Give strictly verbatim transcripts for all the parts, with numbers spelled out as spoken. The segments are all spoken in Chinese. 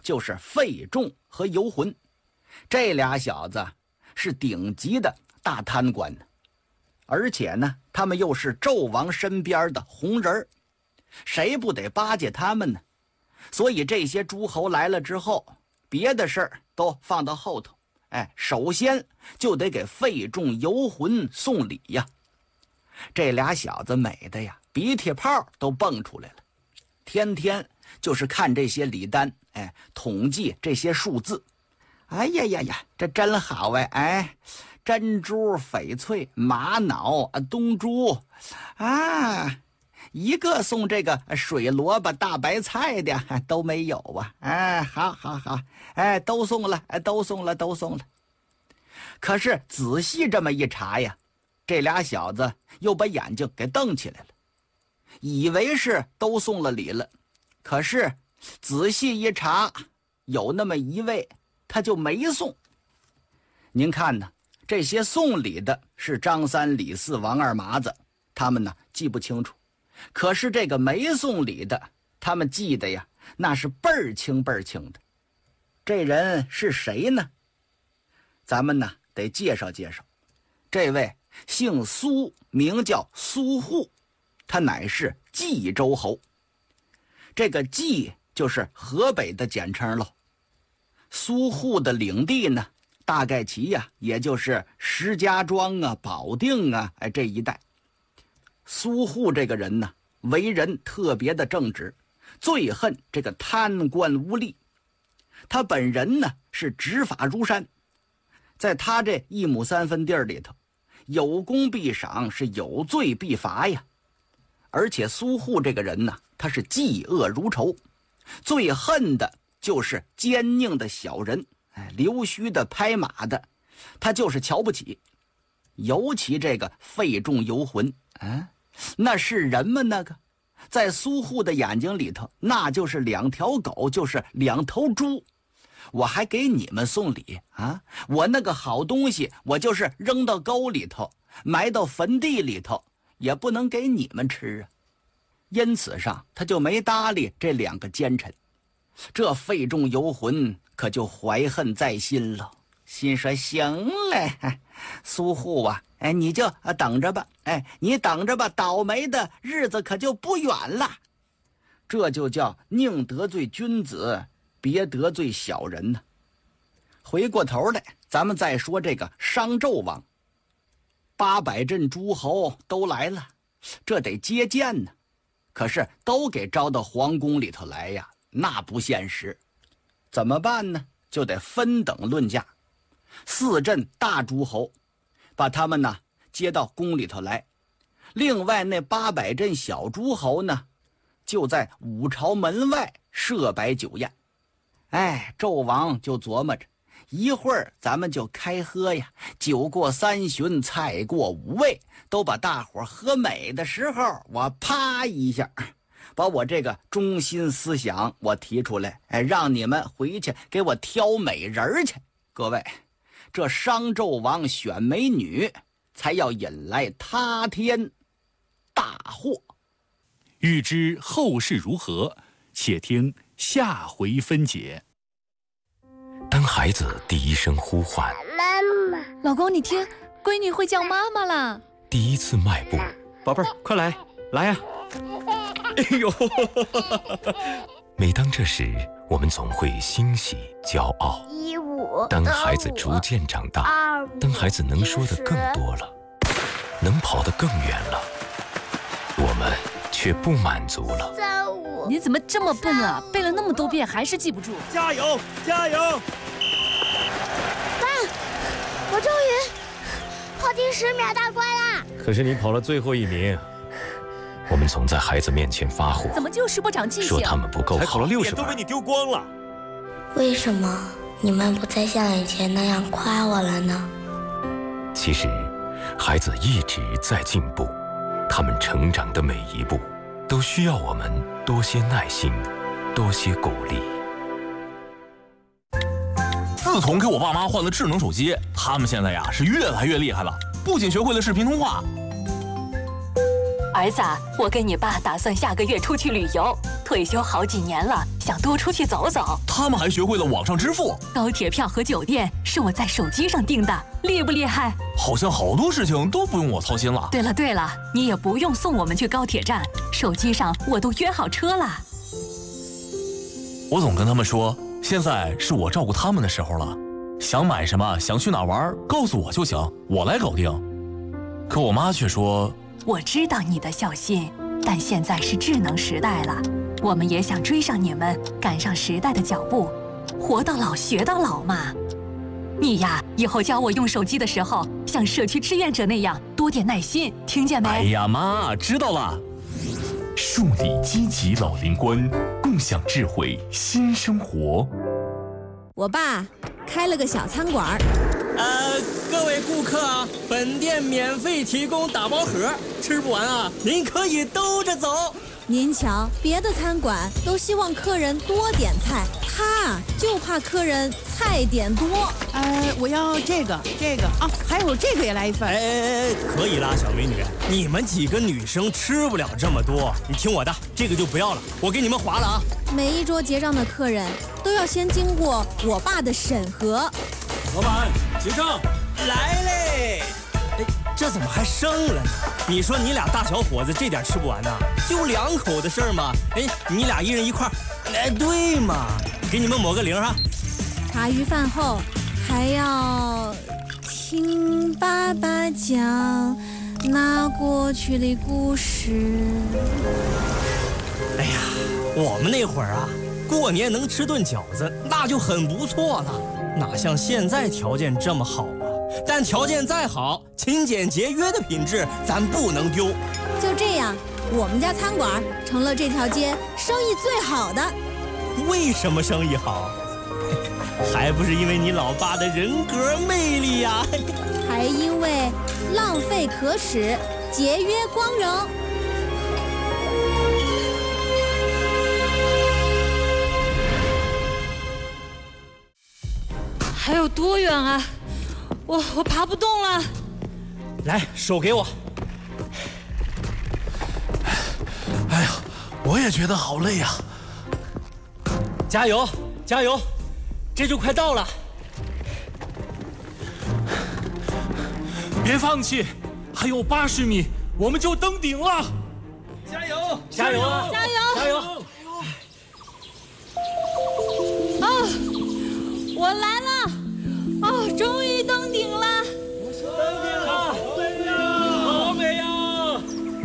就是费仲和游魂，这俩小子是顶级的大贪官呢，而且呢，他们又是纣王身边的红人，谁不得巴结他们呢？所以这些诸侯来了之后，别的事儿都放到后头，哎，首先就得给费仲、游魂送礼呀。这俩小子美的呀，鼻涕泡都蹦出来了，天天就是看这些礼单，哎，统计这些数字。哎呀呀呀，这真好哎！哎，珍珠、翡翠、玛瑙、东珠，啊，一个送这个水萝卜、大白菜的都没有啊！哎，好好好，哎，都送了，哎，都送了，都送了。可是仔细这么一查呀，这俩小子又把眼睛给瞪起来了，以为是都送了礼了，可是仔细一查，有那么一位他就没送。您看呢，这些送礼的是张三、李四、王二麻子，他们呢记不清楚，可是这个没送礼的，他们记得呀，那是倍儿清倍儿清的。这人是谁呢？咱们呢得介绍介绍。这位姓苏，名叫苏护，他乃是冀州侯。这个冀就是河北的简称喽。苏护的领地呢，大概其呀，也就是石家庄啊、保定啊，哎这一带。苏护这个人呢，为人特别的正直，最恨这个贪官污吏。他本人呢是执法如山，在他这一亩三分地儿里头，有功必赏，是有罪必罚呀。而且苏护这个人呢，他是嫉恶如仇，最恨的就是奸佞的小人，哎，溜须的、拍马的，他就是瞧不起。尤其这个费仲、游魂，啊，那是人吗？那个，在苏护的眼睛里头，那就是两条狗，就是两头猪。我还给你们送礼啊！我那个好东西，我就是扔到沟里头，埋到坟地里头，也不能给你们吃啊。因此上，他就没搭理这两个奸臣。这费仲、游魂可就怀恨在心了，心说行嘞，苏护啊，哎，你就等着吧，哎，你等着吧，倒霉的日子可就不远了。这就叫宁得罪君子，别得罪小人呢。回过头来，咱们再说这个商纣王，八百镇诸侯都来了，这得接见呢。可是都给招到皇宫里头来呀，那不现实。怎么办呢？就得分等论价。四镇大诸侯把他们呢接到宫里头来，另外那八百镇小诸侯呢，就在五朝门外设摆酒宴。哎，纣王就琢磨着，一会儿咱们就开喝呀，酒过三巡，菜过五味，都把大伙喝美的时候，我啪一下把我这个中心思想我提出来，哎，让你们回去给我挑美人去。各位，这商纣王选美女，才要引来他天大祸。 欲知后事如何，且听下回分解。 当孩子第一声呼唤， 妈妈， 老公你听，闺女会叫妈妈啦。 第一次迈步， 宝贝儿，快来，来呀！哎呦！ 每当这时，我们总会欣喜、骄傲。 一五， 当孩子逐渐长大，当孩子能说的更多了，能跑得更远了，我们却不满足了。 三五， 你怎么这么笨啊？背了那么多遍还是记不住。 加油，加油！ 爸，我终于跑进十秒大关啦！ 可是你跑了最后一名。 我们总在孩子面前发火， 怎么就是不长记性？ 说他们不够好， 才考了六十分，都被你丢光了。 为什么你们不再像以前那样夸我了呢？ 其实，孩子一直在进步，他们成长的每一步，都需要我们多些耐心，多些鼓励。 自从给我爸妈换了智能手机，他们现在呀是越来越厉害了，不仅学会了视频通话。 儿子，我跟你爸打算下个月出去旅游，退休好几年了，想多出去走走。 他们还学会了网上支付， 高铁票和酒店是我在手机上订的，厉不厉害？ 好像好多事情都不用我操心了。 对了对了，你也不用送我们去高铁站，手机上我都约好车了。 我总跟他们说，现在是我照顾他们的时候了，想买什么，想去哪玩，告诉我就行，我来搞定。可我妈却说， 我知道你的孝心，但现在是智能时代了，我们也想追上你们，赶上时代的脚步，活到老学到老嘛。你呀，以后教我用手机的时候，像社区志愿者那样多点耐心，听见没？ 哎呀妈，知道了。 树立积极老龄观，共享智慧新生活。 我爸开了个小餐馆。 呃，各位顾客啊，本店免费提供打包盒，吃不完啊，您可以兜着走。 您瞧，别的餐馆都希望客人多点菜，他就怕客人菜点多。 呃，我要这个，这个啊，还有这个也来一份。 哎哎哎，可以啦，小美女，你们几个女生吃不了这么多，你听我的，这个就不要了，我给你们划了啊。 每一桌结账的客人都要先经过我爸的审核。 老板，结账。来嘞！哎，这怎么还剩了呢？你说你俩大小伙子这点吃不完呐？就两口的事儿嘛。哎，你俩一人一块。哎，对嘛，给你们抹个零哈。 茶余饭后还要听爸爸讲那过去的故事。 哎呀，我们那会儿啊，过年能吃顿饺子那就很不错了，哪像现在条件这么好啊？但条件再好，勤俭节约的品质咱不能丢。 就这样，我们家餐馆成了这条街生意最好的。 为什么生意好？还不是因为你老爸的人格魅力呀、啊！ 还因为浪费可耻，节约光荣。 还有多远啊？我我爬不动了。 来，手给我。 哎呀，我也觉得好累呀、 啊！加油，加油，这就快到了。 别放弃，还有八十米，我们就登顶了。 加油， 加油，加油， 加油！ 啊，我来了！哦，终于登顶了！ 登顶了，好美呀！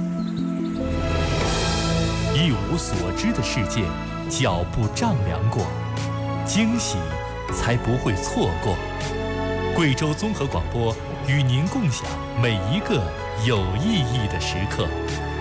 一无所知的世界，脚步丈量过，惊喜才不会错过。贵州综合广播与您共享每一个有意义的时刻。